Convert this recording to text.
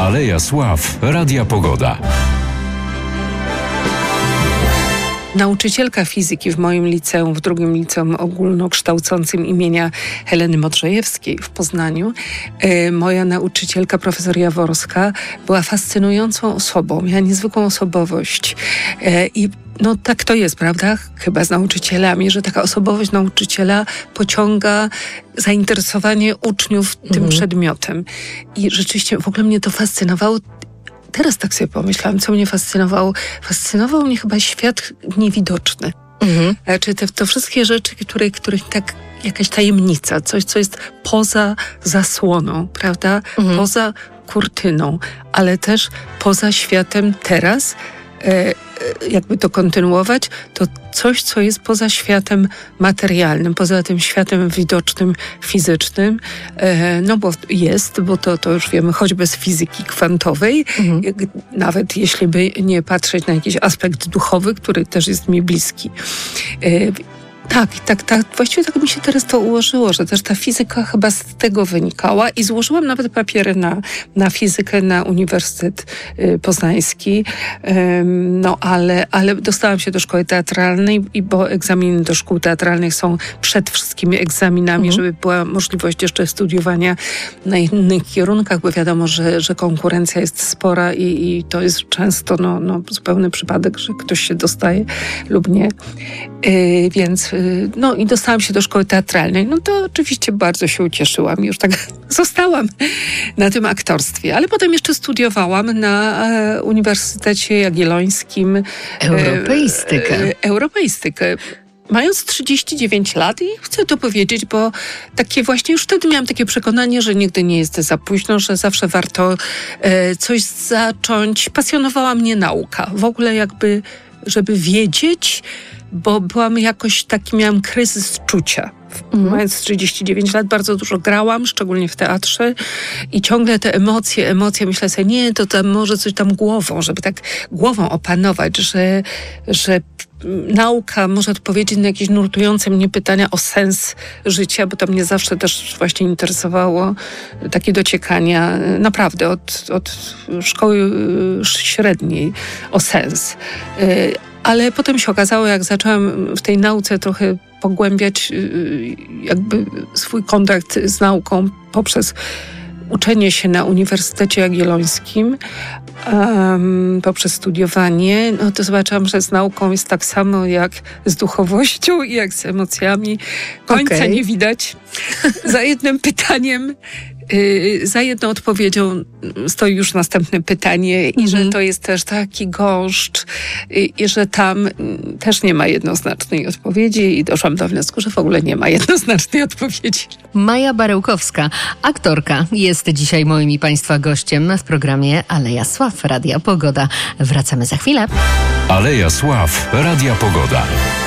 Aleja Sław Radia Pogoda. Nauczycielka fizyki w moim liceum, w drugim liceum ogólnokształcącym imienia Heleny Modrzejewskiej w Poznaniu, moja nauczycielka, profesor Jaworska, była fascynującą osobą, miała niezwykłą osobowość. I no tak to jest, prawda? Chyba z nauczycielami, że taka osobowość nauczyciela pociąga zainteresowanie uczniów tym przedmiotem. I rzeczywiście w ogóle mnie to fascynowało. Teraz tak sobie pomyślałam, co mnie fascynowało. Fascynował mnie chyba świat niewidoczny. Znaczy to wszystkie rzeczy, których tak jakaś tajemnica, coś, co jest poza zasłoną, prawda? Poza kurtyną, ale też poza światem teraz. Jakby to kontynuować, to coś, co jest poza światem materialnym, poza tym światem widocznym, fizycznym, no bo to już wiemy, choćby z fizyki kwantowej, nawet jeśli by nie patrzeć na jakiś aspekt duchowy, który też jest mi bliski. Tak. Właściwie tak mi się teraz to ułożyło, że też ta fizyka chyba z tego wynikała i złożyłam nawet papiery na fizykę na Uniwersytet Poznański, no ale dostałam się do szkoły teatralnej, bo egzaminy do szkół teatralnych są przed wszystkimi egzaminami, żeby była możliwość jeszcze studiowania na innych kierunkach, bo wiadomo, że konkurencja jest spora i to jest często zupełny przypadek, że ktoś się dostaje lub nie. Więc no i dostałam się do szkoły teatralnej. No to oczywiście bardzo się ucieszyłam. Już tak zostałam na tym aktorstwie. Ale potem jeszcze studiowałam na Uniwersytecie Jagiellońskim europeistykę. Mając 39 lat i chcę to powiedzieć, bo takie właśnie już wtedy miałam takie przekonanie, że nigdy nie jest za późno, że zawsze warto coś zacząć. Pasjonowała mnie nauka. W ogóle jakby, żeby wiedzieć, bo byłam jakoś miałam kryzys czucia. Mając 39 lat bardzo dużo grałam, szczególnie w teatrze i ciągle te emocje, myślę sobie, nie, to tam może coś tam głową, żeby tak głową opanować, że nauka może odpowiedzieć na jakieś nurtujące mnie pytania o sens życia, bo to mnie zawsze też właśnie interesowało, takie dociekania, naprawdę od szkoły średniej o sens. Ale potem się okazało, jak zaczęłam w tej nauce trochę pogłębiać jakby swój kontakt z nauką poprzez uczenie się na Uniwersytecie Jagiellońskim, poprzez studiowanie, no to zobaczyłam, że z nauką jest tak samo jak z duchowością i jak z emocjami. Końca nie widać. Za jednym pytaniem, za jedną odpowiedzią stoi już następne pytanie i że to jest też taki gąszcz i że tam też nie ma jednoznacznej odpowiedzi i doszłam do wniosku, że w ogóle nie ma jednoznacznej odpowiedzi. Maja Barełkowska, aktorka, jest dzisiaj moim i Państwa gościem w programie Aleja Sław Radia Pogoda. Wracamy za chwilę. Aleja Sław Radia Pogoda.